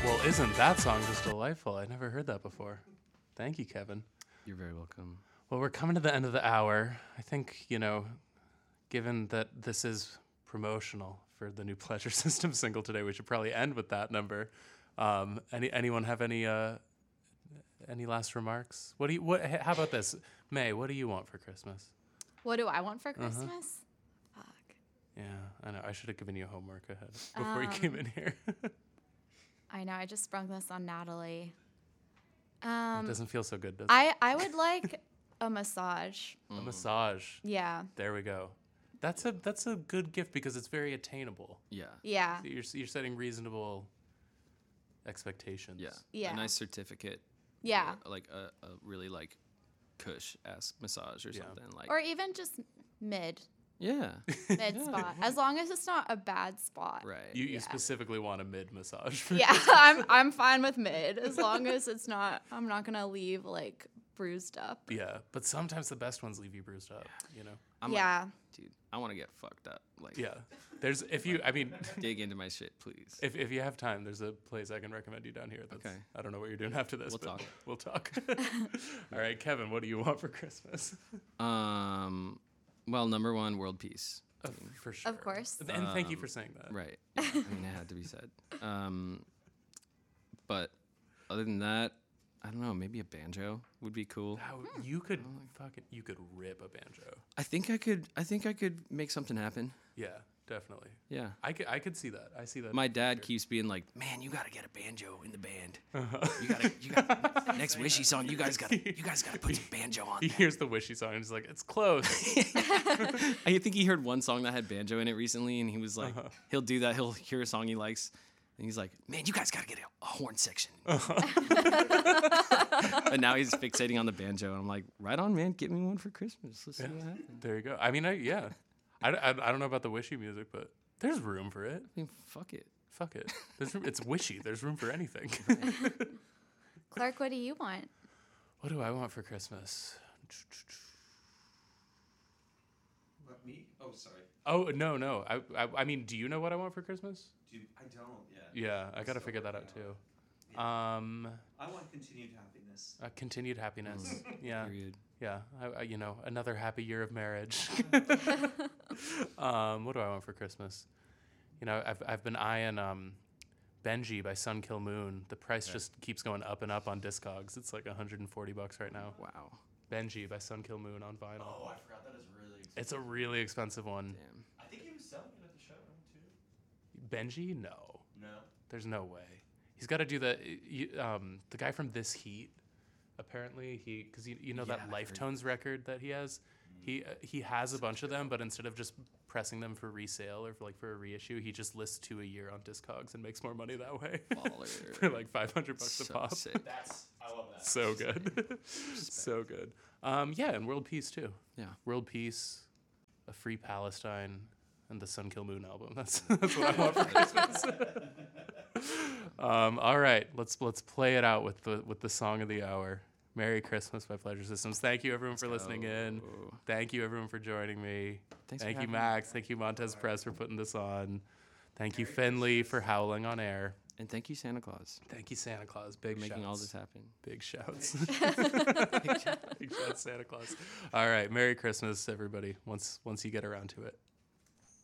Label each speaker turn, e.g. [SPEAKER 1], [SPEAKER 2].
[SPEAKER 1] Well, isn't that song just delightful? I never heard that before. Thank you, Kevin.
[SPEAKER 2] You're very welcome.
[SPEAKER 1] Well, we're coming to the end of the hour. I think, given that this is promotional for the new Pleasure System single today, we should probably end with that number. Anyone have any last remarks? How about this? May, what do you want for Christmas?
[SPEAKER 3] What do I want for Christmas? Fuck.
[SPEAKER 1] Yeah, I know. I should have given you homework ahead before you came in here.
[SPEAKER 3] I know. I just sprung this on Natalie.
[SPEAKER 1] It doesn't feel so good, does it?
[SPEAKER 3] I would like a massage.
[SPEAKER 1] A massage.
[SPEAKER 3] Yeah.
[SPEAKER 1] There we go. That's a good gift because it's very attainable.
[SPEAKER 2] Yeah.
[SPEAKER 3] Yeah.
[SPEAKER 1] You're setting reasonable expectations.
[SPEAKER 2] Yeah.
[SPEAKER 3] Yeah.
[SPEAKER 2] A nice certificate.
[SPEAKER 3] Yeah.
[SPEAKER 2] Like a really like cush-esque massage or something. Like.
[SPEAKER 3] Or even just mid
[SPEAKER 2] Yeah.
[SPEAKER 3] spot. As long as it's not a bad spot.
[SPEAKER 2] Right.
[SPEAKER 1] You specifically want a mid massage.
[SPEAKER 3] Yeah, I'm fine with mid as long as it's not. I'm not gonna leave like bruised up.
[SPEAKER 1] Yeah, but sometimes the best ones leave you bruised up.
[SPEAKER 2] I'm
[SPEAKER 3] yeah.
[SPEAKER 2] Like, dude, I want to get fucked up. Like.
[SPEAKER 1] Yeah.
[SPEAKER 2] Dig into my shit, please.
[SPEAKER 1] If you have time, there's a place I can recommend you down here.
[SPEAKER 2] Okay.
[SPEAKER 1] I don't know what you're doing after this.
[SPEAKER 2] We'll talk.
[SPEAKER 1] All right, Kevin, what do you want for Christmas?
[SPEAKER 2] Well, number one, world peace.
[SPEAKER 1] For sure.
[SPEAKER 3] Of course.
[SPEAKER 1] And thank you for saying that.
[SPEAKER 2] Right. Yeah, I mean, it had to be said. But other than that, I don't know. Maybe a banjo would be cool.
[SPEAKER 1] You could rip a banjo.
[SPEAKER 2] I think I could make something happen.
[SPEAKER 1] Yeah, definitely.
[SPEAKER 2] Yeah.
[SPEAKER 1] I could see that. I see that.
[SPEAKER 2] My dad keeps being like, "Man, you gotta get a banjo in the band. You gotta next Wishy song. You guys gotta put some banjo on."
[SPEAKER 1] He hears the Wishy song and he's like, "It's close."
[SPEAKER 2] I think he heard one song that had banjo in it recently, and he was like, he'll do that. He'll hear a song he likes, and he's like, "Man, you guys gotta get a horn section." But now he's fixating on the banjo, and I'm like, "Right on, man. Get me one for Christmas. Let's see what happens."
[SPEAKER 1] There you go. I mean, I don't know about the Wishy music, but there's room for it.
[SPEAKER 2] I mean, fuck it.
[SPEAKER 1] Fuck it. It's Wishy. There's room for anything.
[SPEAKER 3] Clark, what do you want?
[SPEAKER 1] What do I want for Christmas?
[SPEAKER 4] What, me? Oh, sorry.
[SPEAKER 1] Oh, no. I mean, do you know what I want for Christmas?
[SPEAKER 4] I don't yet.
[SPEAKER 1] Yeah, I got to figure that out too.
[SPEAKER 4] Yeah. I want continued happiness.
[SPEAKER 1] Continued happiness. Yeah.
[SPEAKER 2] Period.
[SPEAKER 1] Yeah. Another happy year of marriage. What do I want for Christmas? I've been eyeing Benji by Sun Kill Moon. The price just keeps going up and up on Discogs. It's like $140 right now.
[SPEAKER 2] Wow.
[SPEAKER 1] Benji by Sun Kill Moon on vinyl.
[SPEAKER 4] Oh, I forgot that is really expensive.
[SPEAKER 1] It's a really expensive one.
[SPEAKER 2] Damn.
[SPEAKER 4] I think he was selling it at the show too.
[SPEAKER 1] Benji? No.
[SPEAKER 4] No.
[SPEAKER 1] There's no way. He's got to do the guy from This Heat. Apparently, because that Life Tones record that he has, he has a bunch of them, but instead of just pressing them for resale or for a reissue, he just lists 2 a year on Discogs and makes more money that way.
[SPEAKER 2] Baller.
[SPEAKER 1] For like $500 a pop.
[SPEAKER 2] Sick.
[SPEAKER 4] I love that.
[SPEAKER 1] So good. So good. And world peace too.
[SPEAKER 2] Yeah.
[SPEAKER 1] World peace, a free Palestine, and the Sun Kill Moon album. That's what I want for Christmas. All right, let's play it out with the song of the hour. Merry Christmas by Pleasure Systems. Thank you everyone for listening in. Thank you everyone for joining me. Thank you Max. Thank you Montez Press for putting this on. Thank you Finley for howling on air.
[SPEAKER 2] And thank you, Santa Claus.
[SPEAKER 1] Thank you Santa Claus. Big
[SPEAKER 2] for making
[SPEAKER 1] shouts.
[SPEAKER 2] all this happen.
[SPEAKER 1] Big shouts. Big shouts Santa Claus. All right, Merry Christmas everybody. Once you get around to it.